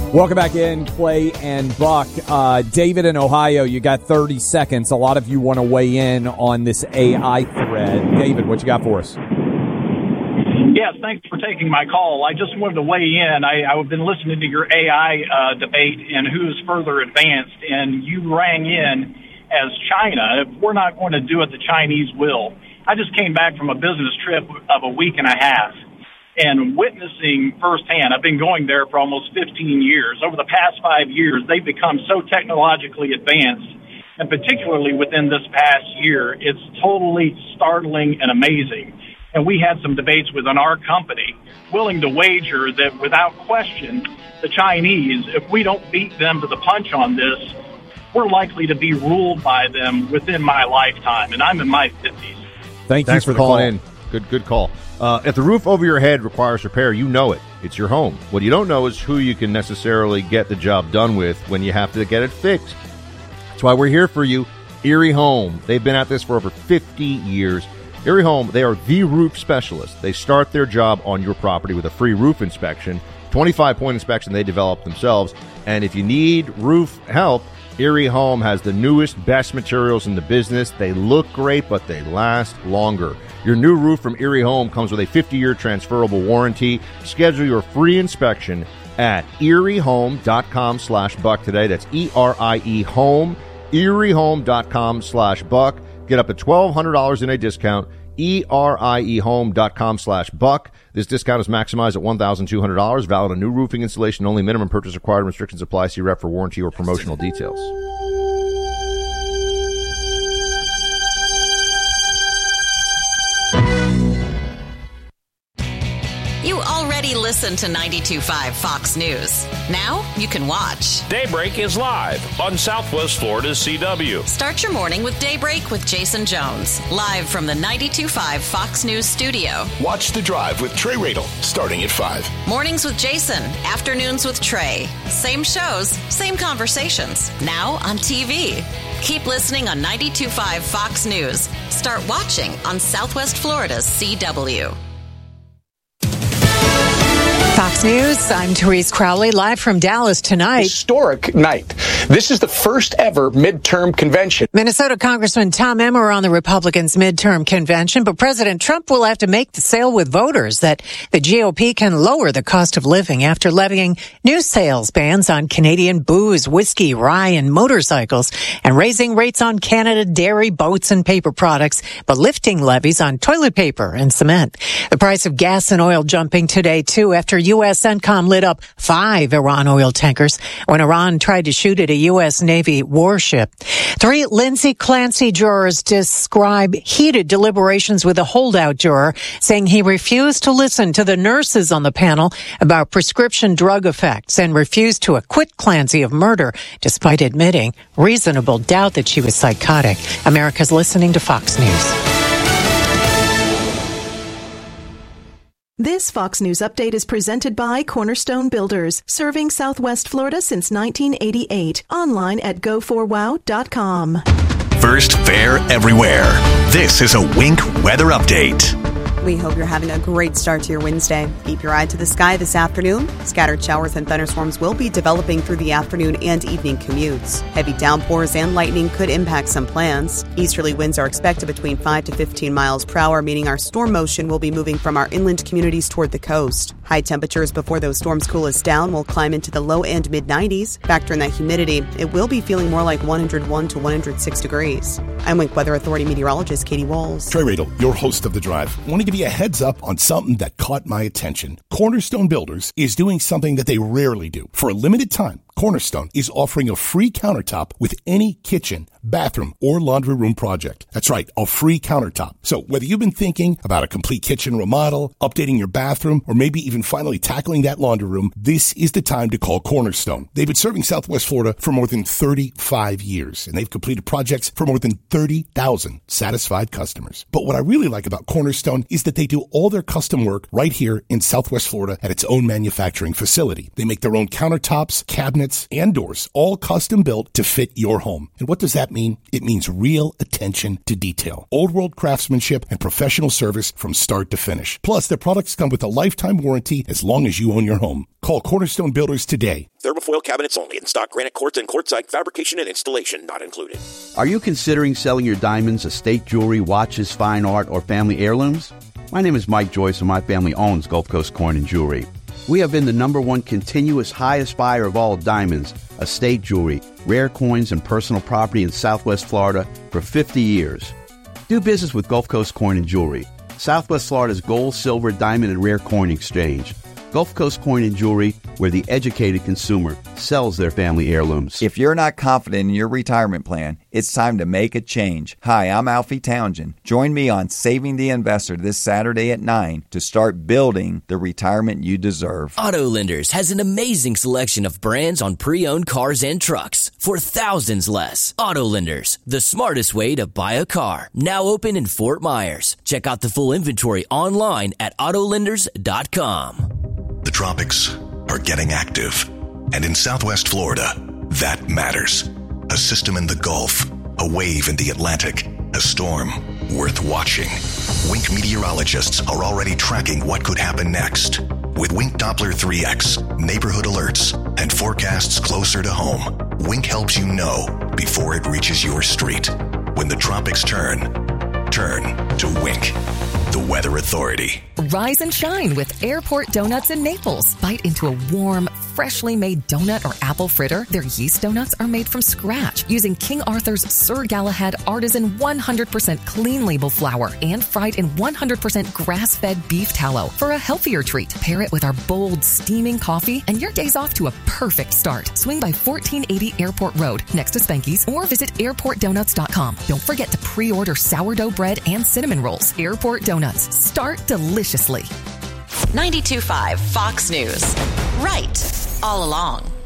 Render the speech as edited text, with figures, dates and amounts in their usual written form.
Welcome back in, Clay and Buck. David in Ohio, you got 30 seconds. A lot of you want to weigh in on this AI thread. David, what you got for us? Yes, thanks for taking my call. I just wanted to weigh in. I've been listening to your AI debate and who's further advanced, and you rang in as China. If we're not going to do it, the Chinese will. I just came back from a business trip of a week and a half. And witnessing firsthand, I've been going there for almost 15 years. Over the past 5 years, they've become so technologically advanced, and particularly within this past year, it's totally startling and amazing. And we had some debates within our company, willing to wager that without question, the Chinese, if we don't beat them to the punch on this, we're likely to be ruled by them within my lifetime. And I'm in my 50s. Thanks for calling in. Good call. If the roof over your head requires repair, you know it. It's your home. What you don't know is who you can necessarily get the job done with when you have to get it fixed. That's why we're here for you. Erie Home. They've been at this for over 50 years. Erie Home, they are the roof specialists. They start their job on your property with a free roof inspection, 25-point inspection they develop themselves. And if you need roof help, Erie Home has the newest, best materials in the business. They look great, but they last longer. Your new roof from Erie Home comes with a 50-year transferable warranty. Schedule your free inspection at eriehome.com/buck today. That's ERIE Home, eriehome.com/buck. Get up to $1,200 in a discount. eriehome.com/buck. This discount is maximized at $1,200. Valid on new roofing installation only. Minimum purchase required. Restrictions apply. See rep for warranty or promotional details. You already listen to 92.5 Fox News. Now you can watch. Daybreak is live on Southwest Florida's CW. Start your morning with Daybreak with Jason Jones. Live from the 92.5 Fox News studio. Watch The Drive with Trey Radel starting at 5. Mornings with Jason. Afternoons with Trey. Same shows, same conversations. Now on TV. Keep listening on 92.5 Fox News. Start watching on Southwest Florida's CW. Fox News, I'm Therese Crowley, live from Dallas tonight. Historic night. This is the first ever midterm convention. Minnesota Congressman Tom Emmer on the Republicans' midterm convention, but President Trump will have to make the sale with voters that the GOP can lower the cost of living after levying new sales bans on Canadian booze, whiskey, rye, and motorcycles, and raising rates on Canada dairy, boats, and paper products, but lifting levies on toilet paper and cement. The price of gas and oil jumping today, too, after U.S. CENTCOM lit up 5 Iran oil tankers when Iran tried to shoot at a U.S. Navy warship. 3 Lindsay Clancy jurors describe heated deliberations with a holdout juror, saying he refused to listen to the nurses on the panel about prescription drug effects and refused to acquit Clancy of murder, despite admitting reasonable doubt that she was psychotic. America's listening to Fox News. This Fox News update is presented by Cornerstone Builders, serving Southwest Florida since 1988. Online at go4wow.com. First, fair everywhere. This is a Wink weather update. We hope you're having a great start to your Wednesday. Keep your eye to the sky this afternoon. Scattered showers and thunderstorms will be developing through the afternoon and evening commutes. Heavy downpours and lightning could impact some plans. Easterly winds are expected between 5 to 15 miles per hour, meaning our storm motion will be moving from our inland communities toward the coast. High temperatures before those storms cool us down will climb into the low and mid-90s. Factor in that humidity, it will be feeling more like 101 to 106 degrees. I'm Wink Weather Authority meteorologist Katie Walls. Trey Radel, your host of The Drive. I want to give you a heads up on something that caught my attention. Cornerstone Builders is doing something that they rarely do. For a limited time, Cornerstone is offering a free countertop with any kitchen, bathroom, or laundry room project. That's right, a free countertop. So whether you've been thinking about a complete kitchen remodel, updating your bathroom, or maybe even finally tackling that laundry room, this is the time to call Cornerstone. They've been serving Southwest Florida for more than 35 years, and they've completed projects for more than 30,000 satisfied customers. But what I really like about Cornerstone is that they do all their custom work right here in Southwest Florida at its own manufacturing facility. They make their own countertops, cabinets, and doors, all custom built to fit your home. And what does that mean? It means real attention to detail, old world craftsmanship, and professional service from start to finish. Plus, their products come with a lifetime warranty warranty as long as you own your home. Call Cornerstone Builders today. Thermofoil cabinets only. In stock, granite quartz and quartzite. Fabrication and installation not included. Are you considering selling your diamonds, estate jewelry, watches, fine art, or family heirlooms? My name is Mike Joyce, and my family owns Gulf Coast Coin and Jewelry. We have been the #1 continuous highest buyer of all diamonds, estate jewelry, rare coins, and personal property in Southwest Florida for 50 years. Do business with Gulf Coast Coin and Jewelry, Southwest Florida's gold, silver, diamond, and rare coin exchange. Gulf Coast Coin and Jewelry, where the educated consumer sells their family heirlooms. If you're not confident in your retirement plan, it's time to make a change. Hi, I'm Alfie Townsend. Join me on Saving the Investor this Saturday at 9 to start building the retirement you deserve. Auto Lenders has an amazing selection of brands on pre-owned cars and trucks for thousands less. Auto Lenders, the smartest way to buy a car. Now open in Fort Myers. Check out the full inventory online at autolenders.com. The tropics are getting active, and in Southwest Florida, that matters. A system in the Gulf, a wave in the Atlantic, a storm worth watching. Wink meteorologists are already tracking what could happen next. With Wink Doppler 3X, neighborhood alerts, and forecasts closer to home, Wink helps you know before it reaches your street. When the tropics turn to Wink, the Weather Authority. Rise and shine with Airport Donuts in Naples. Bite into a warm, freshly made donut or apple fritter. Their yeast donuts are made from scratch using King Arthur's Sir Galahad artisan 100% clean label flour and fried in 100% grass-fed beef tallow for a healthier treat. Pair it with our bold, steaming coffee and your day's off to a perfect start. Swing by 1480 Airport Road next to Spanky's or visit airportdonuts.com. Don't forget to pre-order sourdough bread and cinnamon rolls. Airport Donuts. Start deliciously. 92.5 Fox News. Right all along.